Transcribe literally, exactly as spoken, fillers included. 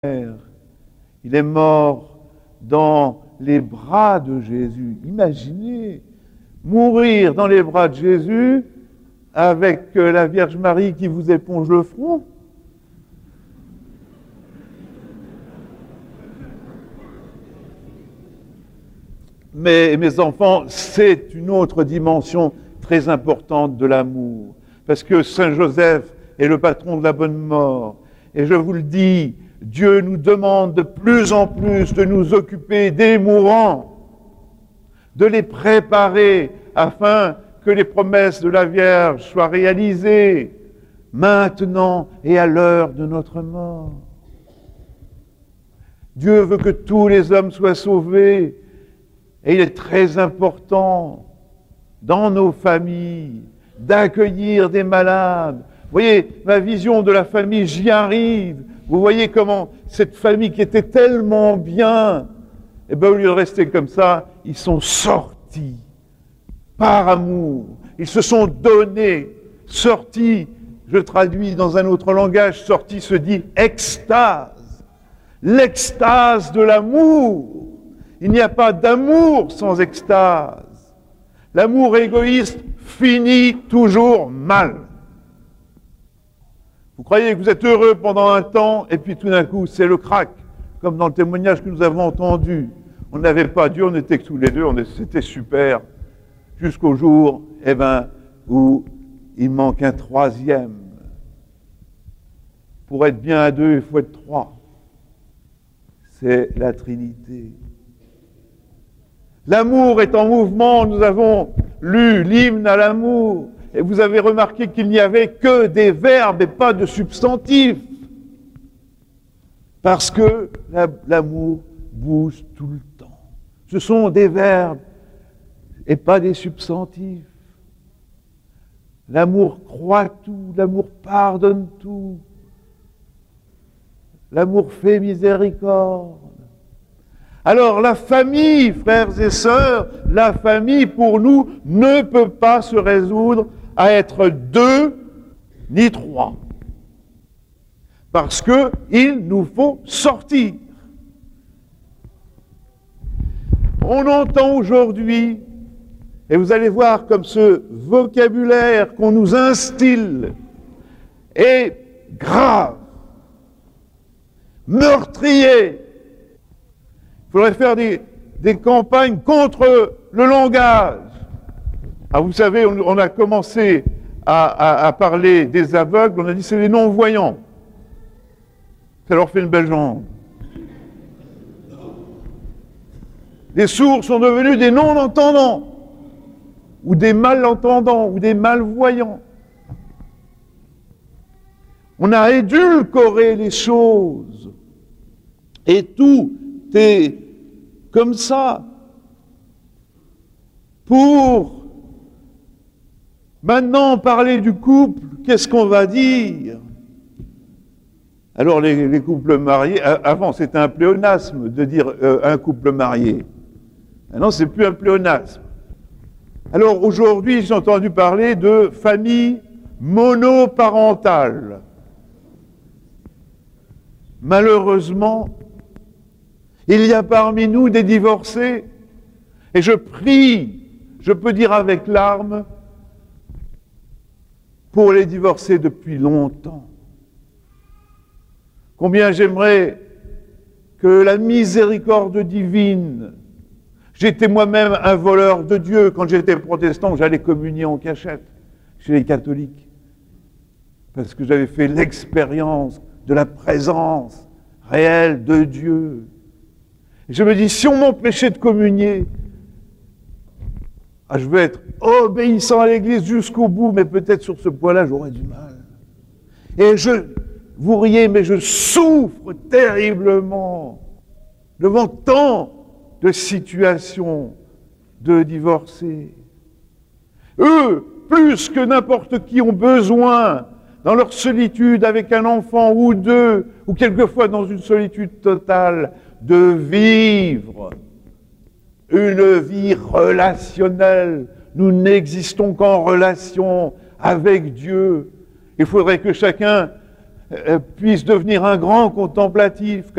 Il est mort dans les bras de Jésus. Imaginez mourir dans les bras de Jésus avec la Vierge Marie qui vous éponge le front. Mais mes enfants, c'est une autre dimension très importante de l'amour. Parce que Saint Joseph est le patron de la bonne mort. Et je vous le dis, Dieu nous demande de plus en plus de nous occuper des mourants, de les préparer afin que les promesses de la Vierge soient réalisées maintenant et à l'heure de notre mort. Dieu veut que tous les hommes soient sauvés et il est très important dans nos familles d'accueillir des malades. Vous voyez, ma vision de la famille, j'y arrive. Vous voyez comment cette famille qui était tellement bien, eh bien, au lieu de rester comme ça, ils sont sortis par amour. Ils se sont donnés, sortis. Je traduis dans un autre langage, sorti se dit extase. L'extase de l'amour. Il n'y a pas d'amour sans extase. L'amour égoïste finit toujours mal. Vous croyez que vous êtes heureux pendant un temps, et puis tout d'un coup, c'est le crack, comme dans le témoignage que nous avons entendu. On n'avait pas Dieu, on était que tous les deux, on est, c'était super, jusqu'au jour eh ben, où il manque un troisième. Pour être bien à deux, il faut être trois. C'est la Trinité. L'amour est en mouvement, nous avons lu l'hymne à l'amour. Et vous avez remarqué qu'il n'y avait que des verbes et pas de substantifs. Parce que la, l'amour bouge tout le temps. Ce sont des verbes et pas des substantifs. L'amour croit tout, l'amour pardonne tout. L'amour fait miséricorde. Alors la famille, frères et sœurs, la famille pour nous ne peut pas se résoudre à être deux ni trois. Parce que il nous faut sortir. On entend aujourd'hui, et vous allez voir comme ce vocabulaire qu'on nous instille est grave, meurtrier. Il faudrait faire des, des campagnes contre le langage. Ah, vous savez, on, on a commencé à, à, à parler des aveugles, on a dit c'est les non-voyants. Ça leur fait une belle jambe. Les sourds sont devenus des non-entendants, ou des malentendants, ou des malvoyants. On a édulcoré les choses, et tout est comme ça, pour maintenant parler du couple, qu'est-ce qu'on va dire? Alors les, les couples mariés, avant c'était un pléonasme de dire euh, un couple marié. Maintenant c'est plus un pléonasme. Alors aujourd'hui j'ai entendu parler de famille monoparentale. Malheureusement, il y a parmi nous des divorcés, et je prie, je peux dire avec larmes, pour les divorcés depuis longtemps. Combien j'aimerais que la miséricorde divine, j'étais moi-même un voleur de Dieu, quand j'étais protestant, j'allais communier en cachette chez les catholiques, parce que j'avais fait l'expérience de la présence réelle de Dieu. Et je me dis, si on m'empêchait de communier, ah, je vais être obéissant à l'Église jusqu'au bout, mais peut-être sur ce point-là, j'aurais du mal. Et je, vous riez, mais je souffre terriblement devant tant de situations de divorcés. Eux, plus que n'importe qui, ont besoin, dans leur solitude avec un enfant ou deux, ou quelquefois dans une solitude totale, de vivre une vie relationnelle. Nous n'existons qu'en relation avec Dieu. Il faudrait que chacun euh, puisse devenir un grand contemplatif,